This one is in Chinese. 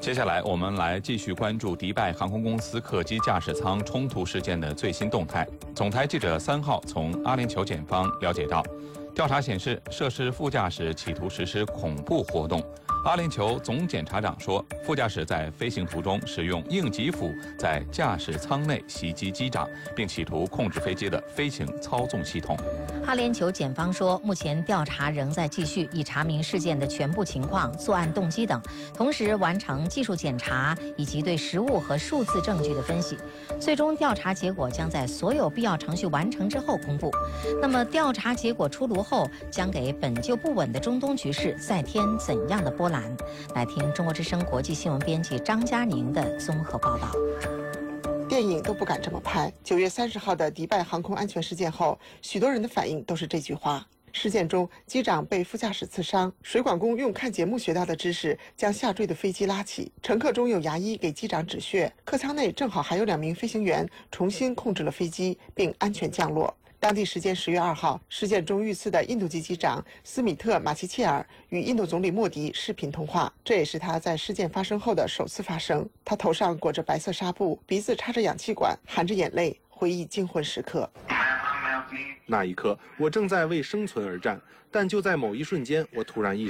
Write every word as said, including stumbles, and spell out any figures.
接下来，我们来继续关注迪拜航空公司客机驾驶舱冲突事件的最新动态。总台记者三号从阿联酋检方了解到，调查显示涉事副驾驶企图实施恐怖活动。阿联酋总检察长说，副驾驶在飞行途中使用应急斧在驾驶舱内袭击机长，并企图控制飞机的飞行操纵系统。 阿联酋检方说，目前调查仍在继续，以查明事件的全部情况、作案动机等，同时完成技术检查以及对实物和数字证据的分析。最终调查结果将在所有必要程序完成之后公布。那么，调查结果出炉后，将给本就不稳的中东局势再添怎样的波澜？来听中国之声国际新闻编辑张佳宁的综合报道。 电影都不敢这么拍。九月三十号的迪拜航空安全事件后，许多人的反应都是这句话。事件中，机长被副驾驶刺伤，水管工用看节目学到的知识将下坠的飞机拉起，乘客中有牙医给机长止血，客舱内正好还有两名飞行员重新控制了飞机，并安全降落。当地时间十月二号，事件中遇刺的印度籍机长斯米特·马奇切尔与印度总理莫迪视频通话，这也是他在事件发生后的首次发声。他头上裹着白色纱布，鼻子插着氧气管，含着眼泪，回忆惊魂时刻。 那一刻，我正在为生存而战，但就在某一瞬间，我突然意